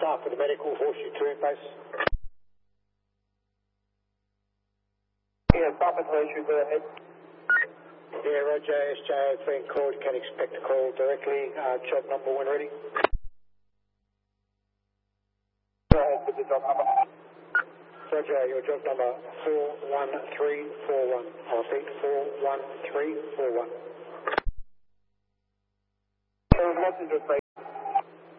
staff for the medical, Horseshoe 2 base. Yeah, staff at Horseshoe 2 ahead. Yeah, Roger, SJO has been called. You can expect a call directly. Job number when ready. Go ahead with the job number. Roger, your job number 41341. I'll repeat, 41341. Messenger